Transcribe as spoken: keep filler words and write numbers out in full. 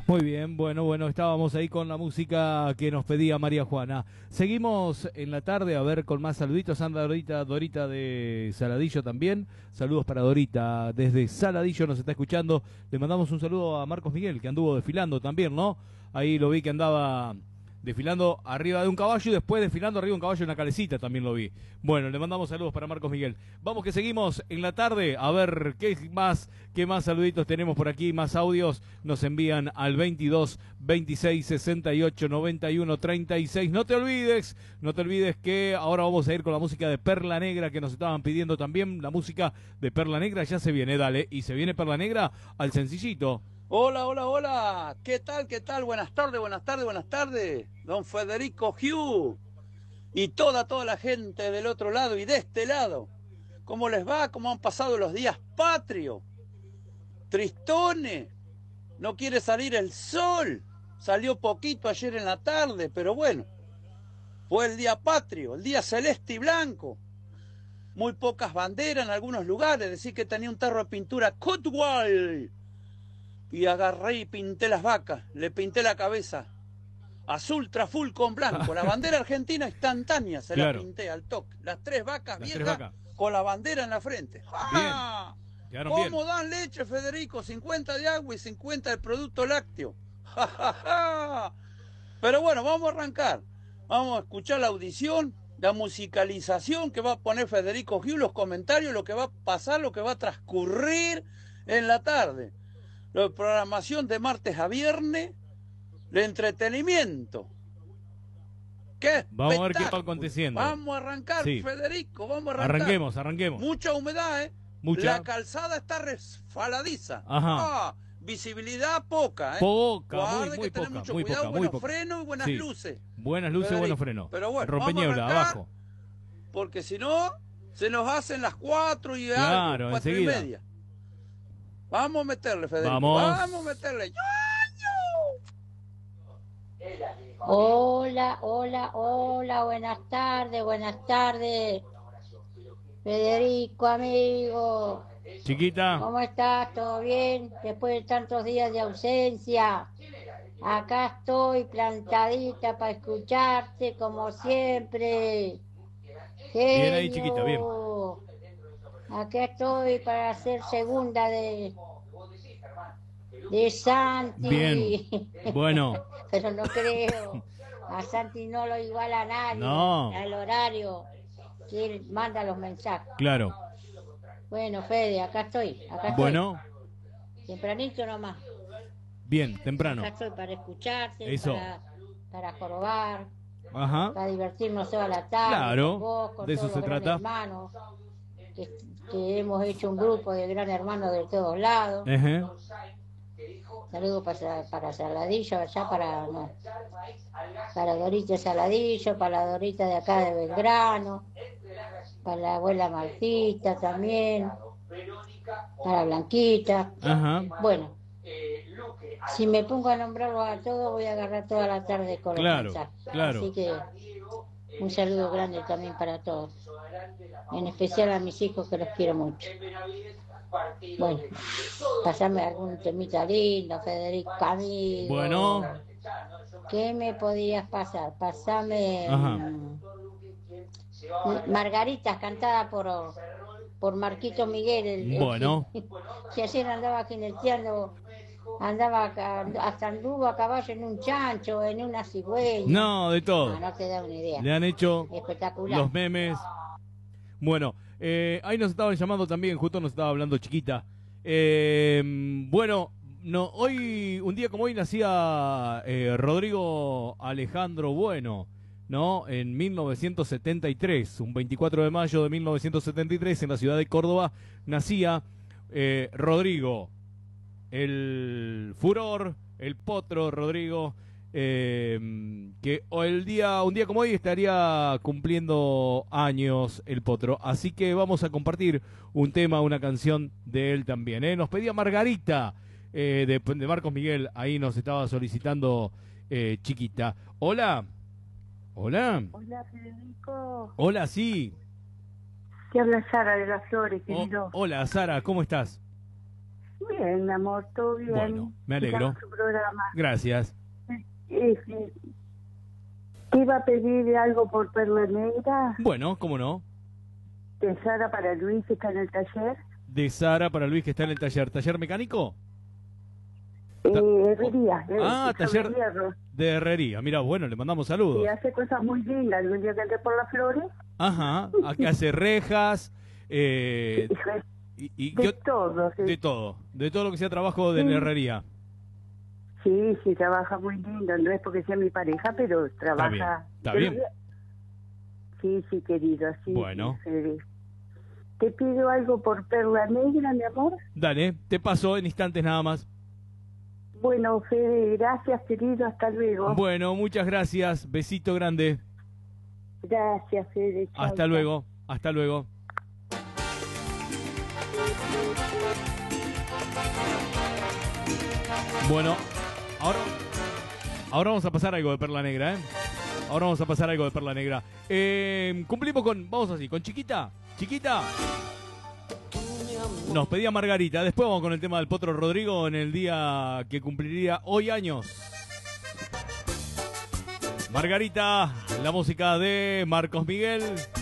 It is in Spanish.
Muy bien, bueno, bueno, estábamos ahí con la música que nos pedía María Juana. Seguimos en la tarde a ver con más saluditos. Anda Dorita, Dorita de Saladillo también. Saludos para Dorita desde Saladillo, nos está escuchando. Le mandamos un saludo a Marcos Miguel, que anduvo desfilando también, ¿no? Ahí lo vi que andaba desfilando arriba de un caballo y después desfilando arriba de un caballo en una calecita también lo vi. Bueno, le mandamos saludos para Marcos Miguel. Vamos que seguimos en la tarde a ver qué más, qué más saluditos tenemos por aquí, más audios nos envían al veintidós, veintiséis, sesenta y ocho, noventa y uno, treinta y seis. No te olvides, no te olvides que ahora vamos a ir con la música de Perla Negra que nos estaban pidiendo también. La música de Perla Negra ya se viene, dale, y se viene Perla Negra al sencillito. Hola, hola, hola. ¿Qué tal, qué tal? Buenas tardes, buenas tardes, buenas tardes. Don Federico Hugh y toda, toda la gente del otro lado y de este lado. ¿Cómo les va? ¿Cómo han pasado los días patrios? Tristones. No quiere salir el sol. Salió poquito ayer en la tarde, pero bueno. Fue el día patrio, el día celeste y blanco. Muy pocas banderas en algunos lugares. Decir que tenía un tarro de pintura Cutwall. Y agarré y pinté las vacas, le pinté la cabeza, azul traful con blanco, la bandera argentina instantánea, se claro. La pinté al toque, las tres vacas las viejas tres vacas. Con la bandera en la frente. ¡Ah! Bien. ¿Cómo bien. Dan leche, Federico? cincuenta de agua y cincuenta de producto lácteo. ¡Ja, ja, ja! Pero bueno, vamos a arrancar, vamos a escuchar la audición, la musicalización que va a poner Federico Hugh, los comentarios, lo que va a pasar, lo que va a transcurrir en la tarde. La programación de martes a viernes, de entretenimiento. ¿Qué? Vamos a ver qué está aconteciendo. Vamos a arrancar, sí. Federico, vamos a arrancar. Arranquemos, arranquemos. Mucha humedad, ¿eh? Mucha. La calzada está resbaladiza. Ajá. Ah, visibilidad poca, ¿eh? Poca, Guarde muy, muy que tener poca, mucho muy cuidado, poca, muy buenos poca. frenos y buenas sí. luces. Buenas luces, Federico. buenos frenos. Pero bueno, rompeñebla, abajo. Porque si no, se nos hacen las cuatro y claro, algo, cuatro enseguida. y media. Vamos a meterle, Federico. Vamos. Vamos a meterle. Hola, hola, hola, buenas tardes, buenas tardes. Federico, amigo. Chiquita. ¿Cómo estás? ¿Todo bien? Después de tantos días de ausencia. Acá estoy plantadita para escucharte como siempre. Genio. Bien ahí, chiquita, bien. Acá estoy para ser segunda de, de Santi. Bien, bueno. Pero no creo. A Santi no lo iguala a nadie. No. Al horario que él manda los mensajes. Claro. Bueno, Fede, acá estoy. Acá estoy. Bueno. Tempranito nomás. Bien, temprano. Acá estoy para escucharte, Eso. para, para jorobar. Ajá. Para divertirnos toda la tarde. Claro, con vos, con de eso todos se los trata. hermanos, que, que hemos hecho un grupo de gran hermanos de todos lados. Uh-huh. Saludos para, para Saladillo, allá para no, para Dorita Saladillo, para la Dorita de acá de Belgrano, para la abuela Martita también, para Blanquita. Uh-huh. Bueno, si me pongo a nombrarlos a todos voy a agarrar toda la tarde con claro, los mensajes. Claro. Así que un saludo grande también para todos, en especial a mis hijos que los quiero mucho. Bueno, pasame algún temita lindo, Federico, amigo. Bueno. ¿Qué me podías pasar? Pasame um, Margaritas cantada por por Marquito Miguel. El, bueno. El que, que ayer andaba jineteando, andaba hasta anduvo a caballo en un chancho, en una cigüeña. No, de todo. No, no te da una idea. Le han hecho espectacular los memes. Bueno, eh, ahí nos estaban llamando también, justo nos estaba hablando Chiquita. Eh, bueno, no, hoy, un día como hoy nacía eh, Rodrigo Alejandro Bueno, ¿no? En mil novecientos setenta y tres, un veinticuatro de mayo de mil novecientos setenta y tres, en la ciudad de Córdoba, nacía eh, Rodrigo, el furor, el potro Rodrigo. Eh, que el día un día como hoy estaría cumpliendo años el potro, así que vamos a compartir un tema, una canción de él también, ¿eh? Nos pedía Margarita eh, de, de Marcos Miguel, ahí nos estaba solicitando eh, Chiquita. Hola. Hola. Hola, Federico. Hola, sí. Te habla Sara de las Flores, querido. Oh, hola, Sara, ¿cómo estás? Bien, mi amor, todo bien. Bueno, me alegro. Escuchando su programa. Gracias. Eh, sí. Te iba a pedir algo por Perla Negra, Bueno, cómo no. de Sara para Luis, que está en el taller. De Sara para Luis, que está en el taller. ¿Taller mecánico? Eh, herrería. eh, Ah, sobre taller hierro. de herrería. Mira, bueno, le mandamos saludos. Y hace cosas muy lindas. El día que entré por las flores, Ajá, aquí hace rejas, eh, y, y de ¿qué ot- todo. Sí. de todo, de todo lo que sea trabajo de Sí. herrería. sí, sí, trabaja muy lindo. No es porque sea mi pareja, pero trabaja. está pero bien. Sí, sí, querido. Sí, Bueno. sí, Fede. Te pido algo por Perla Negra, mi amor. Dale, te paso en instantes nada más. Bueno, Fede, gracias, querido. Hasta luego. Bueno, muchas gracias, besito grande. Gracias, Fede. Chau, Hasta chau. luego, hasta luego. Bueno, ahora, ahora vamos a pasar algo de Perla Negra, ¿eh? Ahora vamos a pasar algo de Perla Negra. Eh, cumplimos con, vamos así, con Chiquita. Chiquita. Nos pedía Margarita. Después vamos con el tema del Potro Rodrigo en el día que cumpliría hoy años. Margarita, la música de Marcos Miguel.